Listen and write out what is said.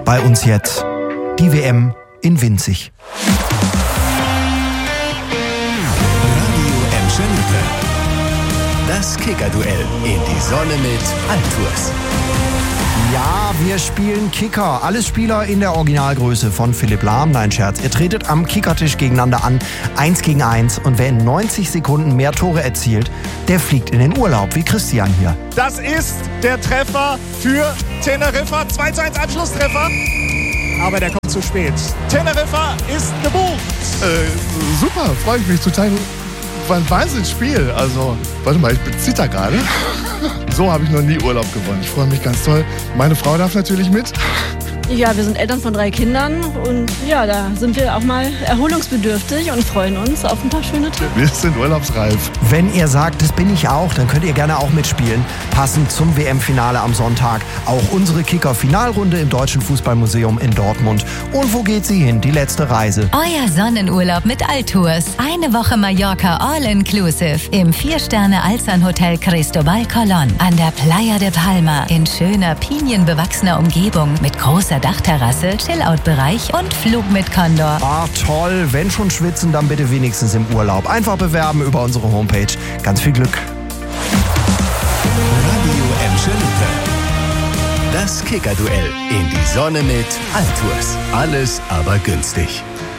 Bei uns jetzt die WM in Winzig. Radio Emscher-Lippe. Das Kicker-Duell in die Sonne mit Altours. Ja, wir spielen Kicker. Alles Spieler in der Originalgröße von Philipp Lahm. Nein, Scherz. Ihr tretet am Kickertisch gegeneinander an. 1 gegen 1. Und wer in 90 Sekunden mehr Tore erzielt, der fliegt in den Urlaub, wie Christian hier. Das ist der Treffer für Teneriffa. 2:1 Anschlusstreffer. Aber der kommt zu spät. Teneriffa ist gebucht. Super, freue ich mich total. War ein Wahnsinnsspiel. Also, warte mal, ich zitter gerade. So habe ich noch nie Urlaub gewonnen. Ich freue mich ganz toll. Meine Frau darf natürlich mit. Ja, wir sind Eltern von 3 Kindern und ja, da sind wir auch mal erholungsbedürftig und freuen uns auf ein paar schöne Tage. Wir sind urlaubsreif. Wenn ihr sagt, das bin ich auch, dann könnt ihr gerne auch mitspielen. Passend zum WM-Finale am Sonntag. Auch unsere Kicker-Finalrunde im Deutschen Fußballmuseum in Dortmund. Und wo geht sie hin? Die letzte Reise. Euer Sonnenurlaub mit Altours. Eine Woche Mallorca All-Inclusive im 4-Sterne-Alzan-Hotel Cristobal Colón an der Playa de Palma in schöner, pinienbewachsener Umgebung mit großer Dachterrasse, Chillout-Bereich und Flug mit Condor. Ah, toll. Wenn schon schwitzen, dann bitte wenigstens im Urlaub. Einfach bewerben über unsere Homepage. Ganz viel Glück. Radio Emscher-Lippe. Das Kicker-Duell in die Sonne mit Altours. Alles aber günstig.